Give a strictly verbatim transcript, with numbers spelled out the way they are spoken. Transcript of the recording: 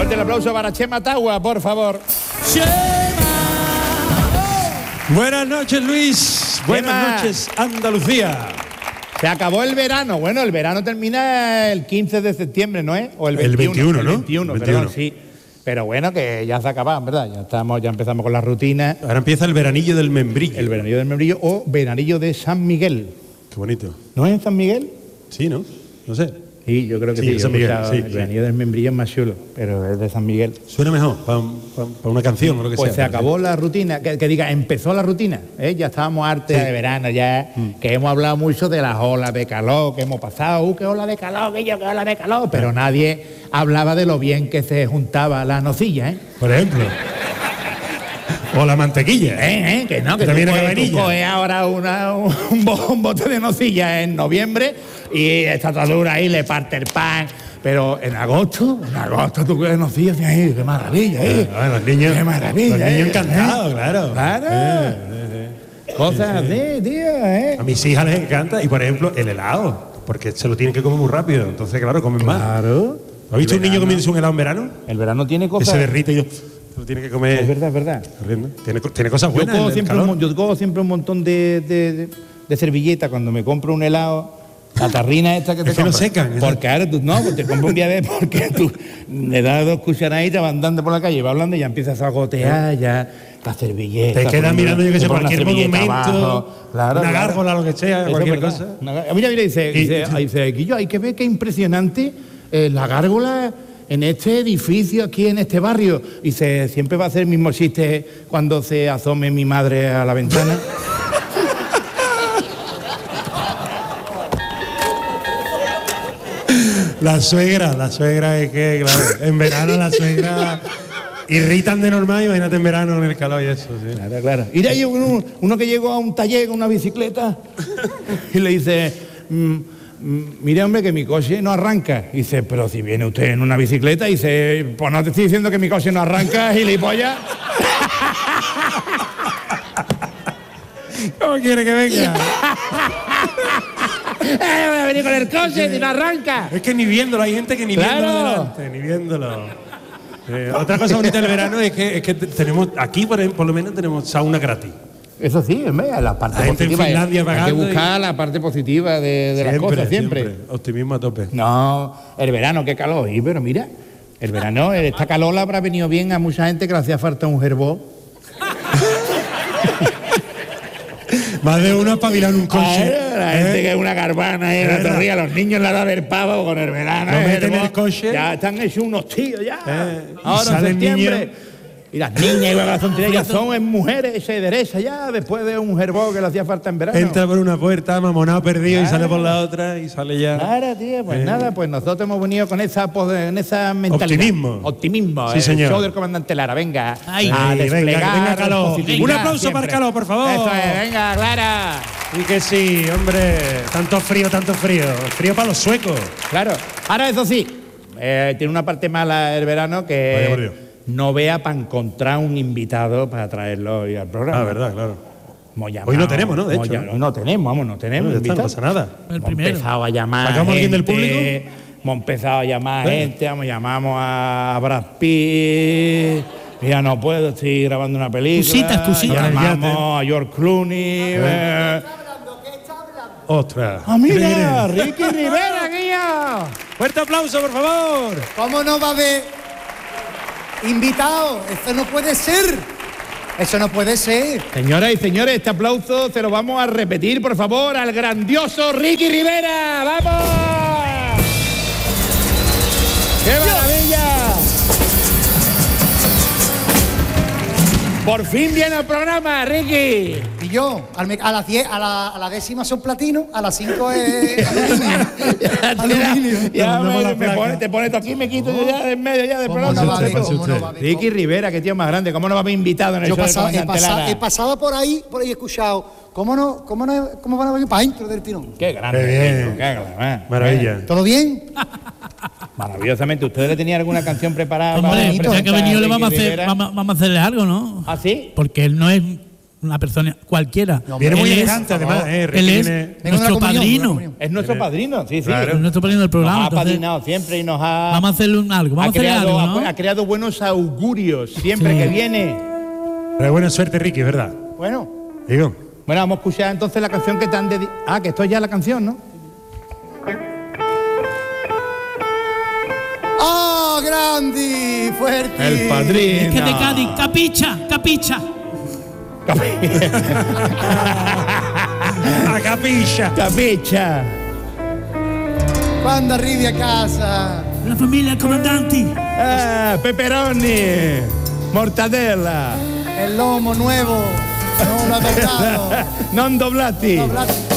Fuerte el aplauso para Chema Tagua, por favor. Buenas noches, Luis. Buenas Chema. noches, Andalucía. Se acabó el verano. Bueno, el verano termina el quince de septiembre, ¿no es? O el veintiuno. El veintiuno, el ¿no? veintiuno, El perdón, veintiuno. sí. Pero bueno, que ya se acaba, ¿verdad? Ya estamos, ya empezamos con la rutina. Ahora empieza el veranillo del membrillo. El veranillo del membrillo o veranillo de San Miguel. Qué bonito. ¿No es en San Miguel? Sí, ¿no? No sé. Sí, yo creo que Sí, sí. yo San he Miguel, escuchado, sí, el sí. veranillo del membrillo es más chulo, pero es de San Miguel. Suena mejor para una canción o lo que Pues se sea. acabó la rutina, que, que diga, empezó la rutina, ¿eh? Ya estábamos hartos Sí. de verano, ya Mm. que hemos hablado mucho de las olas de calor que hemos pasado, uh, qué ola de calor, que yo, qué ola de calor, pero nadie hablaba de lo bien que se juntaba la nocilla, ¿eh? Por ejemplo. O la mantequilla. ¿Eh, eh? Que no, que También tú hay coges, tú vainilla. coges ahora una, un, bo- un bote de nocilla en noviembre y esta atadura ahí le parte el pan. Pero en agosto, en agosto tú coges nocilla y ¡ay, qué maravilla! ¿eh? Ah, los niños, ¡Qué maravilla! los niños ¿eh? encantados, claro. Claro. Eh, eh, eh. Cosas así, tío, ¿eh? A mis hijas les encanta. Y por ejemplo, el helado. Porque se lo tienen que comer muy rápido. Entonces, claro, comen más. Claro. ¿Has visto El un niño verano- comiéndose un helado en verano? El verano tiene Que cosas. se derrite y yo, se lo tiene que comer. Es verdad, es verdad. corriendo. Tiene, co- tiene cosas Yo buenas. cojo, el- el siempre un, calor. mon- yo cojo siempre un montón de, de, de, de servilletas cuando me compro un helado. La tarrina esta que te Es que no compras. secan, es- Porque ahora tú, no, pues te compras un día de porque tú le das dos cucharaditas, vas andando por la calle, vas hablando y ya empiezas a gotear, ya la servilleta. Te quedas poniendo- mirando, yo que sé, te pones una cualquier servilleta monumento, abajo. Claro, una claro. gárgola, lo que sea, Eso cualquier es verdad. cosa. Una gár- Mira, mira, dice, Y- dice, dice Guillo, hay que ver qué impresionante eh, la gárgola en este edificio, aquí en este barrio. Dice, siempre va a hacer el mismo chiste cuando se asome mi madre a la ventana. La suegra, la suegra es que, claro, en verano la suegra irritan de normal, imagínate en verano en el calor y eso, sí. Claro, claro. Y de ahí uno, uno que llegó a un taller con una bicicleta y le dice, mm, mm, mire hombre que mi coche no arranca. Y dice, pero si viene usted en una bicicleta, y dice, pues no te estoy diciendo que mi coche no arranca, gilipollas. ¿Cómo quiere que venga? Eh, voy a venir con el coche si no arranca. Es que ni viéndolo, hay gente que ni Claro. viéndolo delante, ni viéndolo. Eh, otra cosa bonita del verano es que, es que te- tenemos, aquí por, ejemplo, por lo menos tenemos sauna gratis. Eso sí, es verdad, la parte La gente en positiva. Finlandia hay que pagando buscar la parte positiva de, de las cosas, siempre. Optimismo a tope. No, el verano, qué calor. Y, pero mira, el verano, esta calor le habrá venido bien a mucha gente que le hacía falta un gerbó. Más de uno espabilando un coche. Ah, la ¿eh? gente que es una carbana ahí en la ¿Verdad? torrilla, los niños en la edad del pavo con el verano. Lo el meten en gerbó, el coche. Ya están hechos unos tíos ya. Eh, y Ahora en sale el septiembre. niño. Y las niñas igual las tonterías ya son en mujeres, se derecha ya después de un gerbó que le hacía falta en verano. Entra por una puerta, mamonado perdido, y Claro. sale por la otra y sale ya. Claro, tío, pues Eh. nada, pues nosotros hemos venido con esa, pos- en esa mentalidad. Optimismo. Optimismo. Sí, el señor. show del comandante Lara, venga. Ay. a Ay, venga, desplegar venga, Caló. positividad Un aplauso siempre. para Caló, por favor. Eso es, venga, Clara. Y que sí, hombre. Tanto frío, tanto frío. Frío para los suecos. Claro. Ahora, eso sí, eh, tiene una parte mala el verano Vaya por Dios. que no vea para encontrar un invitado para traerlo hoy al programa. Ah, verdad, claro. Hemos llamado- Hoy no tenemos, ¿no? De hemos hecho, llamado- ¿no? Hoy no tenemos, vamos, no tenemos No, ya está, no invitados. pasa nada. El Hemos primero. empezado a llamar ¿Sacamos a alguien del gente, público? Hemos empezado a llamar Venga. gente, vamos, llamamos a Brad Pitt. Mira, no puedo, estoy grabando una película. Cositas, cositas. Llamamos a George Clooney. eh. Ostras. Ah, mira, Ricky Rivera, aquí. Fuerte aplauso, por favor. ¿Cómo no va a haber invitados? Eso no puede ser. Eso no puede ser. Señoras y señores, este aplauso se lo vamos a repetir, por favor, al grandioso Ricky Rivera. ¡Vamos! ¡Qué maravilla! Por fin viene el programa, Ricky. Y yo, al me- a las diez, a la, a la décima son platino, a las cinco es aluminio. Ya Mandamos me, la me placa. pone, te pones tú aquí y me quito yo ya de en medio ya del ¿Cómo programa. no va a haber? pase ¿Cómo no usted. va a haber? Ricky Rivera, qué tío más grande. ¿Cómo no va a haber invitado en el Yo show del pasaba- he, comandante pasado, Lara? he pasado por ahí, por ahí he escuchado. ¿Cómo no, cómo no, cómo van a venir para adentro del tirón? Qué grande. Qué bien. Rico, qué grande. Maravilla. ¿Todo bien? Maravillosamente. ¿Ustedes le tenían alguna canción preparada para Hombre, ya que ha presentar venido le Ricky vamos a, hacer, Rivera? vamos, vamos a hacerle algo, ¿no? ¿Ah, sí? Porque él no es una persona cualquiera. No, Viene muy Él es- elegante, además. Eh, Él Ricky es viene- Vengo de nuestro una comunión, padrino. de una comunión. Es nuestro padrino, sí, sí. Claro. Es nuestro padrino del Nos programa. ha entonces, padrinado siempre y nos ha, vamos a hacerle un algo. ha, Vamos a hacerle creado, algo, ¿no? ha creado buenos augurios siempre Sí. que viene. Pero buena suerte, Ricky, ¿verdad? Bueno, Digo. bueno, vamos a escuchar entonces la canción que te han dedicado. Ah, que esto es ya la canción, ¿no? ¡Oh, grandi! ¡Fuerte! El padrino. Es que de Cádiz, capicha, capicha. ¡A capilla! Capicha. Quando arrivi a casa. La familia Comandanti. Ah, peperoni. Mortadella. El lomo nuevo. No lo adornado. Non doblati. No, Blas-